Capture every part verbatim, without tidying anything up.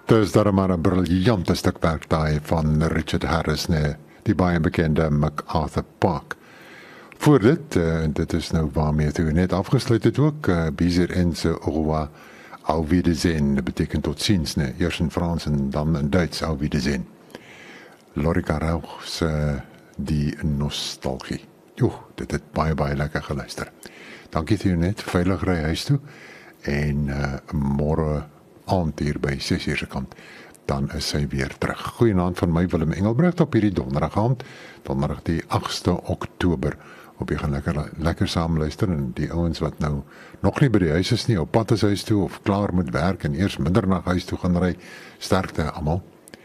Dis daar maar 'n briljante stuk werk daai van Richard Harris, nee, die baie bekende MacArthur Park. Voor dit, uh, dit is nou waarmee toe net afgesluit het ook, uh, Bizir en se au revoir, auf Wiedersehen, dat betekent tot ziens, nee, eers in Frans en dan in Duits, auf Wiedersehen. Lorica Rauch se die nostalgie. Joh, dit het baie baie lekker geluister. Dankie vir jou net, veilig ry huis toe, en uh, môre aand hier by ses uur se kant, dan is sy weer terug. Goeienaand van my, Willem Engelbrecht, op hierdie donderdag aand, donderdag die agste Oktober, op jy gaan lekker, lekker saam luister, en die ouens wat nou nog nie by die huis is nie, op pad is huis toe, of klaar moet werk, en eers minder huis toe gaan ry, sterkte almal,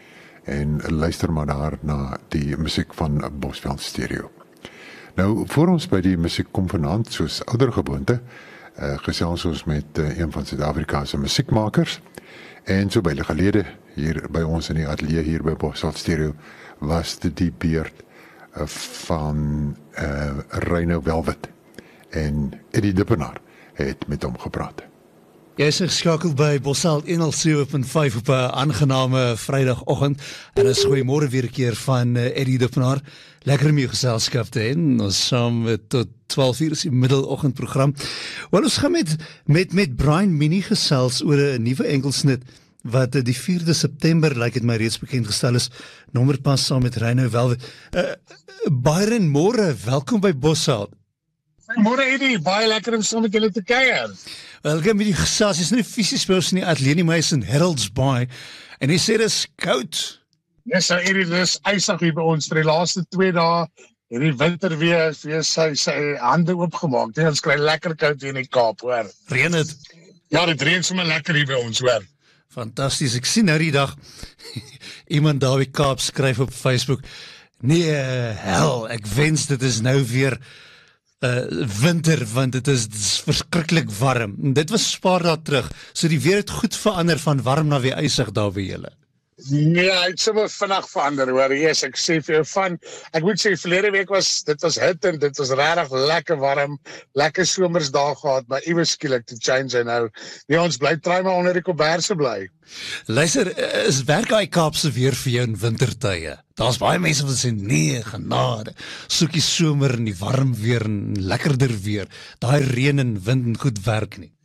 en luister maar daar na die musiek van Bosveld Stereo. Nou, voor ons by die musiek kom vanaand, soos ouder gewoonte, uh, gesels ons met uh, een van Suid-Afrikaanse musiekmakers, en so baie gelede, hier by ons in die ateljee, hier by Bosveld Stereo, was dit die beurt uh, van uh, Reino Welwit, en Eddie Dippenaar het met hom gepraat. Jy is geskakel by Bosveld honderd sewe punt vyf op 'n aangename Vrydagoggend, en is goeiemôre weer 'n keer van uh, Eddie Dippenaar. Lekker om jou geselskap te hê. Ons saam uh, tot twaalf uur is die middeloggendprogram. Wel, ons gaan met, met, met Brian Mini gesels oor 'n nuwe enkelsnit, wat uh, die vierde September, lyk like het my reeds bekend gestel is, nommerpas saam met Reino Welwit. Uh, Byron, môre, welkom by Bosveld. Môre Eddie, baie lekker om saam met julle te kuier. Wel, ek het met die gesels, is nie fisies by ons in die ateljee nie, maar hy is in Harold's Bay, en hy sê dit is koud. Ja, so Eddie, dit is ysig hier by ons, vir die laaste twee dae, en die winter weer, weer sy, sy hande oopgemaak, en ons kry lekker koud hier in die Kaap, hoor. Reën het? Ja, dit reën sommer lekker hier by ons, hoor. Fantasties, ek sien nou die dag, iemand daar by Kaap skryf op Facebook, nee, hel, ek wens dit is nou weer Uh, winter, want dit is, dit is verskriklik warm. En dit was 'n paar dae terug, so die weer het goed verander van warm na weer ysig daar by julle. Nee, hy het sommer vinnig verander, hoor, yes, ek sê vir jou van, ek moet sê, verlede week was, dit was hit, en dit was regtig lekker warm, lekker somersdae gehad, maar iewers skielik te change, en nou, nee, ons bly try maar onder die koberse bly. Luister, is werk hy Kaapse weer vir jou in wintertye? Daar's baie mense wat sê, nee, genade, soek die somer en die warm weer en lekkerder weer, daai reën en wind en goed werk nie.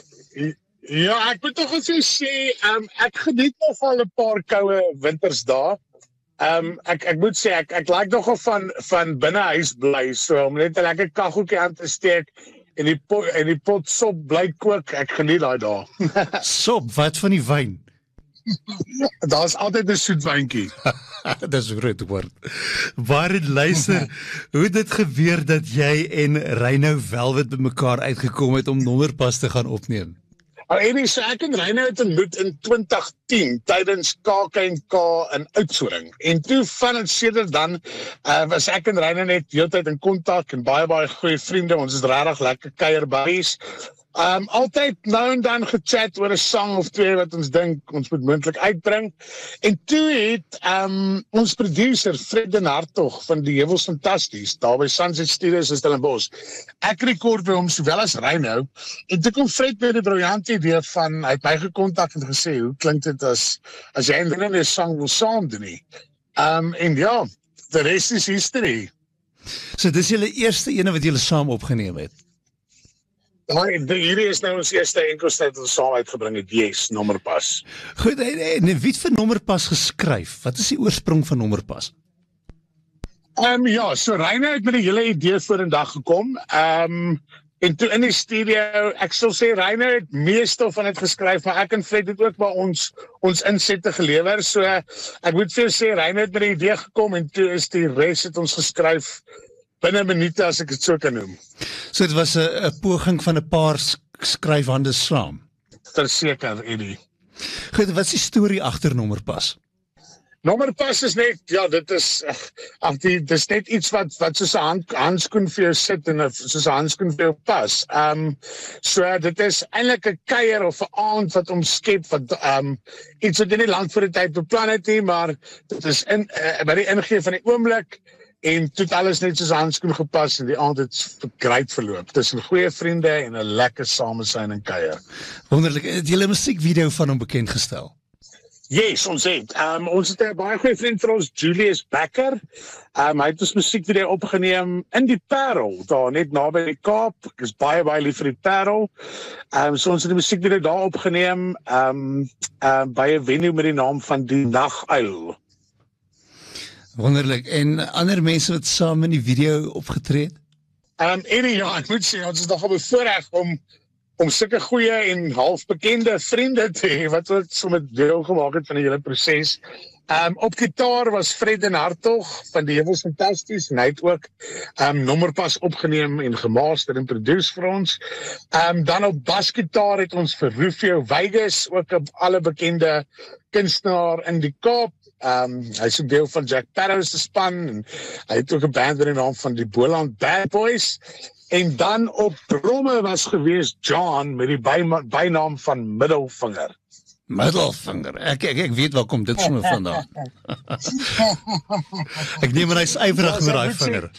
Ja, ek moet toch eens sê, um, ek geniet nog al 'n paar koue wintersdae. Um, ek, ek moet sê, ek, ek like nogal van, van binnenhuis bly, so om net 'n lekker kaggeltjie aan te steek, en die pot, en die pot sop bly kook, ek geniet daai dae. Sop, wat van die wyn? Daar is altyd 'n soet wyntjie. Dis groot woord. Waarin luister, hoe het dit gebeur dat jy en Reino Welwit by mekaar uitgekom het om nommerpas te gaan opneem? Nou, Eddie, so ek en Reino het ontmoet in twintig tien, tydens K K en K in Oudtshoorn. En toe van het sedert dan, uh, was ek en Reino net heeltyd in kontak, en baie, baie goeie vriende, ons is regtig lekker kuierbuddies. Um, altyd nou en dan gechat oor 'n sang of twee wat ons dink ons moet moontlik uitbring. En toe het um, ons producer Fred den Hartog van die Heuwels Fantasties, daar by Sunset Studios in Stellenbosch, ek rekord by hom sowel as Reino, en toe kom Fred met die briljante idee van, hy het my gekontak en gesê, hoe klink dit as, as jy en 'n sang wil saam doen nie? Um, en ja, the rest is history. So dis julle eerste ene wat julle saam opgeneem het? Hierdie is nou ons eerste enkelsnit wat ons saam uitgebring het, yes, nommerpas. Goed, en, en wie het vir nommerpas geskryf? Wat is die oorsprong van nommerpas? Um, ja, so Reino het met die hele idee voor in dag gekom, um, en toe in die studio, ek sal sê, Reino het meestal van het geskryf, maar ek en Fred het ook maar ons, ons insette gelewer, so ek moet vir jou sê, Reino het met die idee gekom, en toe is die rest het ons geskryf, binne minute as ek het so kan noem. So het was 'n poging van 'n paar skryfhande saam? Verseker, Eddie. Goed, wat is die storie agter nommerpas? Nommerpas is net, ja, dit is, ag, die, dit is net iets wat, wat soos 'n hand, handskoen vir jou sit, en soos 'n handskoen vir jou pas. Um, so, dit is eintlik 'n kuier of 'n aand wat omskep, wat, um, iets wat jy nie lank voor die tyd beplan het nie, maar dit is in, uh, by die ingee van die oomblik, en toe het alles net soos handskoen gepas, en die aand het great verloop, tussen goeie vriende en 'n lekker samesyn en kuier. Wonderlik, het julle 'n musiekvideo van hom bekend gestel? Yes, ons het. Um, ons het 'n baie goeie vriend vir ons, Julius Becker. Um, hy het ons musiekvideo opgeneem in die Parel, daar net naby die Kaap. Ek is baie baie lief vir die Parel. Um, so ons het die musiekvideo daar opgeneem um, um, by 'n venue met die naam van Die Naguil. Wonderlik. En ander mense wat saam in die video opgetree het? Um, en ja, ek moet sê, ons is nogal bevoorreg om om sulke goeie en halfbekende vriende te hê, wat wat sommer deel gemaak het van die hele proses. Um, op gitaar was Fred en Hartog van die Heuwels Fantasties, en hy het ook um, Nommerpas opgeneem en gemaster en produce vir ons. Um, dan op basgitaar het ons vir Rufio Vegas, ook 'n alle bekende kunstenaar in die Kaap. Um, hy is ook deel van Jack Parrow's span, en hy het ook 'n band in die naam van die Boland Bad Boys. En dan op dromme was gewees John met die byma- bynaam van Middelvinger. Middelvinger. Ek ek ek weet waar kom dit sommer vandaan. Ek neem aan hy's ywerig met daai vinger.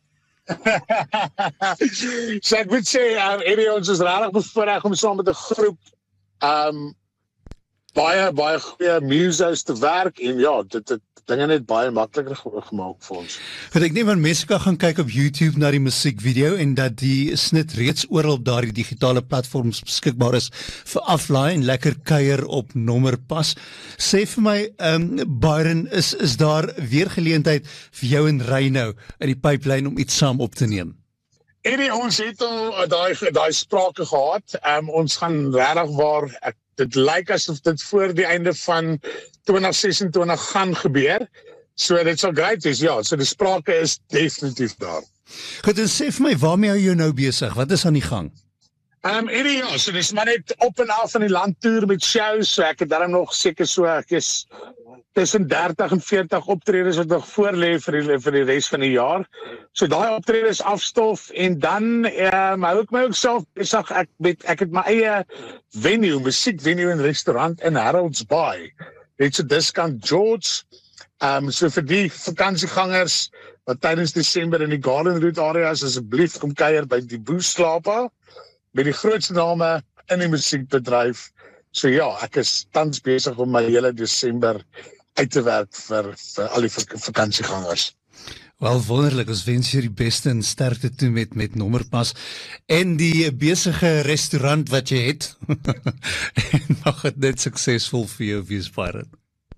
So ek moet sê, um, Eddie, ons is regtig bevoorreg om saam met 'n groep um, baie, baie goeie musos te werk, en ja, dit het dinge net baie makliker ge- gemaak vir ons. Want ek neem aan mense kan gaan kyk op YouTube na die musiekvideo en dat die snit reeds oral op daardie digitale platforms beskikbaar is vir aflaai en lekker kuier op Nommerpas. Sê vir my, um, Byron, is, is daar weer geleentheid vir jou en Reino in die pipeline om iets saam op te neem? Eddie, ons het al daai daai sprake gehad. Um, ons gaan regtig waar, ek, dit lyk asof dit voor die einde van twintig sesentwintig gaan gebeur. So dit sal great wees, ja. So die sprake is definitief daar. Goed, en sê vir my, waarmee hou jy nou besig? Wat is aan die gang? Um, Eddie, ja, so dis maar net op en af van die landtoer met shows, so ek het daarom nog seker so, ek is tussen dertig en veertig optredes wat nog voor lê vir die, vir die res van die jaar. So daai optredes afstof, en dan um, hou ek my ook self besig, ek, met, ek het my eie venue, musiekvenue en restaurant in Harold's Bay. Dit is 'n Discount George. Um, so vir die vakansiegangers wat tydens Desember in die Garden Route areas, asseblief kom kuier by die Boeslapa, met die grootste name in die musiekbedryf. So ja, ek is tans besig om my hele Desember uit te werk vir, vir al die vak- vakansiegangers. Wel, wonderlik, ons wens jy die beste en sterkte toe met, met Nommerpas en die besige restaurant wat jy het. En mag het net suksesvol vir jou wees, Byron.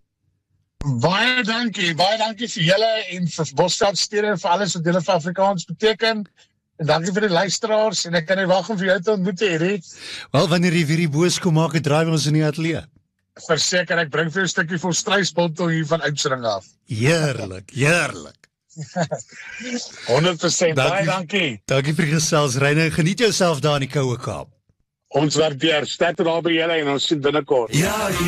Baie dankie, baie dankie vir julle en vir Bosstadstede en vir alles wat julle vir Afrikaans beteken. En dankie vir die luisteraars, en ek kan nie wag om vir jou te ontmoet, Eddie. Wel, wanneer jy weer die boos kom maak, het draai ons in die ateljee. Verseker, ek bring vir jou 'n stukkie vol struisbontel hier van Oudtshoorn af. Heerlik, heerlik. honderd persent, baie Dankie. dankie. Dankie vir die gesels, Reine. Geniet jouself daar in die koue Kaap. Ons waardeer, sterkte daar by julle en ons sien binnekort. Ja,